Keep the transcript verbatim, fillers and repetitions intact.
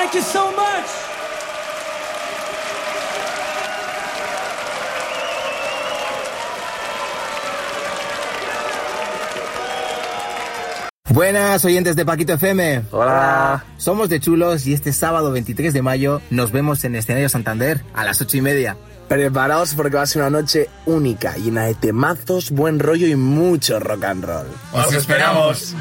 Thank you so much. Buenas oyentes de Paquito F M. Hola. Somos de Chulos y este sábado veintitrés de mayo nos vemos en Escenario Santander a las ocho y media. Preparaos porque va a ser una noche única, llena de temazos, buen rollo y mucho rock and roll. ¡Os esperamos!